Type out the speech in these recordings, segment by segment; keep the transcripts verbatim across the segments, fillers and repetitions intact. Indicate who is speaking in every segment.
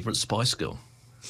Speaker 1: favourite Spice Girl?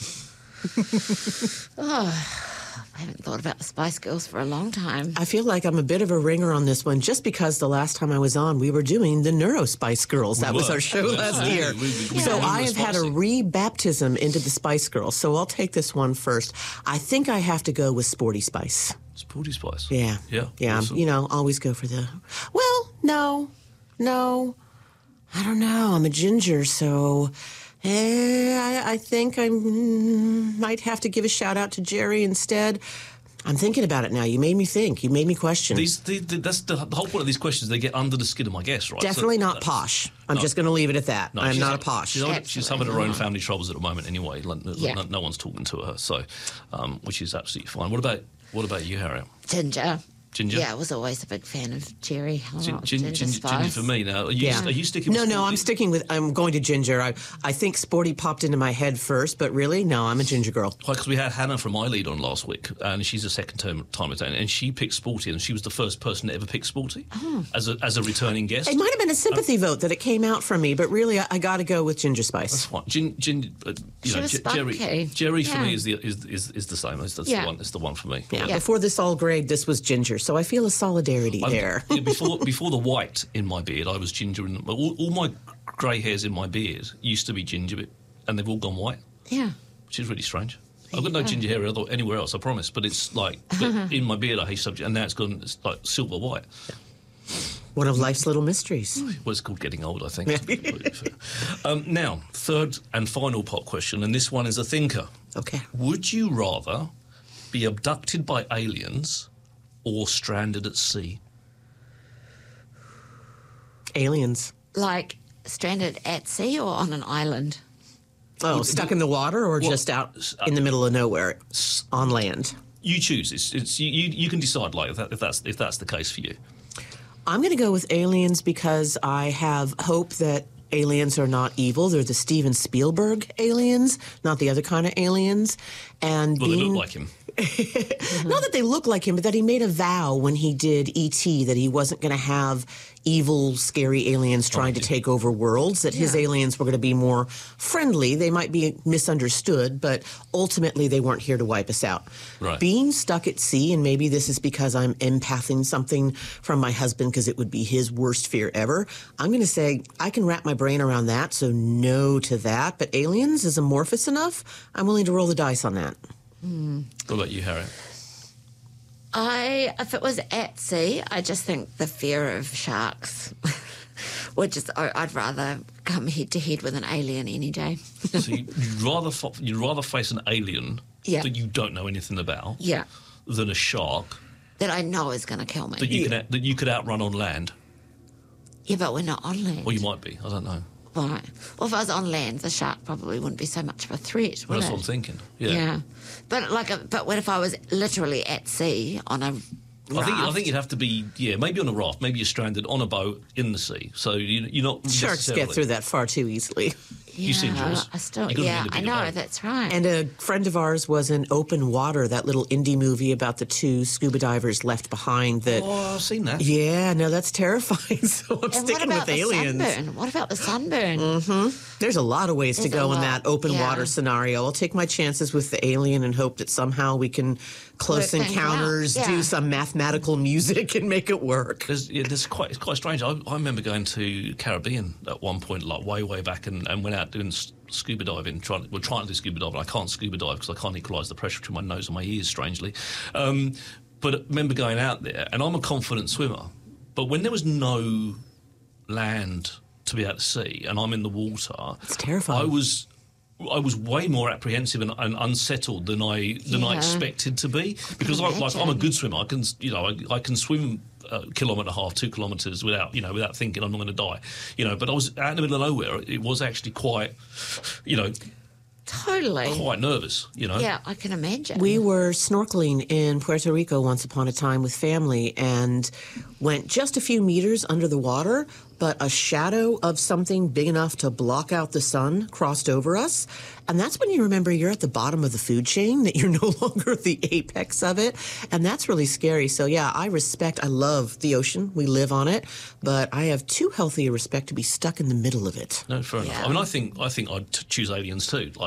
Speaker 2: Oh, I haven't thought about the Spice Girls for a long time.
Speaker 3: I feel like I'm a bit of a ringer on this one just because the last time I was on, we were doing the Neuro Spice Girls.
Speaker 1: We
Speaker 3: that
Speaker 1: were.
Speaker 3: was our show last
Speaker 1: Yeah.
Speaker 3: year.
Speaker 1: We- we- we
Speaker 3: so
Speaker 1: were
Speaker 3: I have had a
Speaker 1: spicy.
Speaker 3: re-baptism into the Spice Girls. So I'll take this one first. I think I have to go with Sporty Spice.
Speaker 1: Sporty Spice.
Speaker 3: Yeah.
Speaker 1: Yeah.
Speaker 3: Yeah.
Speaker 1: Awesome.
Speaker 3: You know, always go for the... Well, no. No. I don't know. I'm a ginger, so... Eh, I, I think I might have to give a shout-out to Jerry instead. I'm thinking about it now. You made me think. You made me question.
Speaker 1: These, the, the, that's the, the whole point of these questions. They get under the skin of my guests, right?
Speaker 3: Definitely
Speaker 1: So
Speaker 3: not
Speaker 1: that's-
Speaker 3: posh. I'm
Speaker 1: No.
Speaker 3: just going to leave it at that.
Speaker 1: No,
Speaker 3: I'm
Speaker 1: she's
Speaker 3: not a
Speaker 1: ha-
Speaker 3: posh.
Speaker 1: She's, on- she's having her own
Speaker 2: Absolutely
Speaker 1: family troubles at the moment, anyway. Like, no,
Speaker 2: Yeah.
Speaker 1: no, no one's talking to her, so um, which is absolutely fine. What about what about you, Harriet?
Speaker 2: Ginger.
Speaker 1: Ginger?
Speaker 2: Yeah, I was always a big fan of Jerry. I
Speaker 1: Gin,
Speaker 2: love
Speaker 1: gin,
Speaker 2: ginger
Speaker 1: gin,
Speaker 2: spice.
Speaker 1: ginger for me now. Are you,
Speaker 3: Yeah.
Speaker 1: are you sticking?
Speaker 3: No,
Speaker 1: with
Speaker 3: no, I'm
Speaker 1: Sporty?
Speaker 3: sticking with, I'm going to ginger. I, I think Sporty popped into my head first, but really, no, I'm a ginger girl.
Speaker 1: Because we had Hannah from iLead on last week, and she's a second term time attendant, and she picked Sporty, and she was the first person to ever pick Sporty as a as a returning guest.
Speaker 3: It might have been a sympathy vote that it came out from me, but really, I, I got to go with ginger spice.
Speaker 1: That's fine. Gin, gin, uh, you
Speaker 2: She
Speaker 1: know,
Speaker 2: was
Speaker 1: Ge- Jerry.
Speaker 2: spunky.
Speaker 1: Jerry for
Speaker 2: Yeah.
Speaker 1: me is the is is, is the same. That's, that's
Speaker 2: Yeah.
Speaker 1: the one. It's the one for me.
Speaker 3: Yeah,
Speaker 2: Yeah.
Speaker 3: before this all grade, this was ginger, so I feel a solidarity
Speaker 1: I've-
Speaker 3: there.
Speaker 1: yeah, before before the white in my beard, I was ginger, and all, all my grey hairs in my beard used to be ginger, and they've all gone white,
Speaker 2: Yeah.
Speaker 1: which is really strange. I've got no
Speaker 2: Yeah.
Speaker 1: ginger hair other- anywhere else, I promise. But it's like but in my beard, I hate subject, and now it's gone it's like silver white.
Speaker 3: One of life's little mysteries.
Speaker 1: Well, it's called getting old, I think. um, now, third and final pop question, and this one is a thinker.
Speaker 3: Okay.
Speaker 1: Would you rather be abducted by aliens or stranded at sea?
Speaker 3: Aliens.
Speaker 2: Like stranded at sea or on an island?
Speaker 3: Oh, stuck in the water or
Speaker 1: Well,
Speaker 3: just out in the middle of nowhere on land?
Speaker 1: You choose. It's, it's you, you. You can decide, like if, that, if that's if that's the case for you.
Speaker 3: I'm going to go with aliens because I have hope that aliens are not evil. They're the Steven Spielberg aliens, not the other kind of aliens. And
Speaker 1: Well,
Speaker 3: being,
Speaker 1: they look like him.
Speaker 3: not that they look like him, but that he made a vow when he did E T that he wasn't going to have evil, scary aliens trying to take over worlds, that his
Speaker 2: Yeah.
Speaker 3: aliens were going to be more friendly. They might be misunderstood, but ultimately they weren't here to wipe us out.
Speaker 1: Right.
Speaker 3: Being stuck at sea, and maybe this is because I'm empathing something from my husband because it would be his worst fear ever, I'm going to say I can wrap my brain around that, so no to that. But aliens is amorphous enough, I'm willing to roll the dice on that.
Speaker 1: What about you, Harriet?
Speaker 2: I, if it was at sea, I just think the fear of sharks, which is, I- I'd rather come head to head with an alien any day.
Speaker 1: So you- you'd rather fa- you'd rather face an alien
Speaker 2: Yeah.
Speaker 1: that you don't know anything about
Speaker 2: Yeah,
Speaker 1: than a shark
Speaker 2: that I know is going to kill me.
Speaker 1: that you can out- that you could outrun on land.
Speaker 2: Yeah, but we're not on land.
Speaker 1: Or you might be. I don't know.
Speaker 2: Right. Well, if I was on land, the shark probably wouldn't be so much of a threat,
Speaker 1: Well,
Speaker 2: would
Speaker 1: that's
Speaker 2: it?
Speaker 1: what I'm thinking. Yeah.
Speaker 2: Yeah. But like, a, but what if I was literally at sea on a
Speaker 1: I think I
Speaker 2: raft?
Speaker 1: think you'd have to be yeah maybe on a raft, maybe you're stranded on a boat in the sea, so you, you're not
Speaker 3: Sharks
Speaker 1: necessarily-
Speaker 3: get through that far too easily.
Speaker 1: You've seen
Speaker 2: Yeah,
Speaker 1: Jaws.
Speaker 2: I still,
Speaker 1: You couldn't
Speaker 2: yeah,
Speaker 1: really
Speaker 2: I
Speaker 1: beat a
Speaker 2: know,
Speaker 1: boat.
Speaker 2: that's right.
Speaker 3: And a friend of ours was in Open Water, that little indie movie about the two scuba divers left behind that...
Speaker 1: Oh, I've seen that.
Speaker 3: Yeah, no, that's terrifying. So I'm
Speaker 2: And what
Speaker 3: sticking
Speaker 2: about
Speaker 3: with
Speaker 2: the
Speaker 3: aliens.
Speaker 2: sunburn? What about the sunburn?
Speaker 3: There's a lot of ways to
Speaker 2: There's a
Speaker 3: go in
Speaker 2: lot,
Speaker 3: that open
Speaker 2: yeah.
Speaker 3: water scenario. I'll take my chances with the alien and hope that somehow we can close
Speaker 2: Work things
Speaker 3: encounters,
Speaker 2: out,
Speaker 3: do
Speaker 2: yeah.
Speaker 3: some mathematical music and make it work.
Speaker 1: There's, yeah, there's quite it's quite strange. I, I remember going to Caribbean at one point, like way way back, and, and went out doing s- scuba diving. Trying, we're trying to do scuba diving. I can't scuba dive because I can't equalise the pressure between my nose and my ears. Strangely, um, but I remember going out there, and I'm a confident swimmer. But when there was no land to be able to see, and I'm in the water,
Speaker 3: It's terrifying.
Speaker 1: I was. I was way more apprehensive and, and unsettled than I than I
Speaker 2: Yeah.
Speaker 1: expected to be because I, like I'm a
Speaker 2: imagine.
Speaker 1: good swimmer. I can you know I, I can swim a kilometre and a half, two kilometres without you know without thinking I'm not going to die. You know, but I was out in the middle of nowhere. It was actually quite you know
Speaker 2: Totally.
Speaker 1: quite nervous. You know.
Speaker 2: Yeah, I can imagine.
Speaker 3: We were snorkeling in Puerto Rico once upon a time with family and went just a few meters under the water, but a shadow of something big enough to block out the sun crossed over us. And that's when you remember you're at the bottom of the food chain, that you're no longer at the apex of it. And that's really scary. So, yeah, I respect, I love the ocean. We live on it. But I have too healthy a respect to be stuck in the middle of it.
Speaker 1: No, fair enough.
Speaker 2: Yeah.
Speaker 1: I mean, I think I think I'd t- choose aliens too. Like,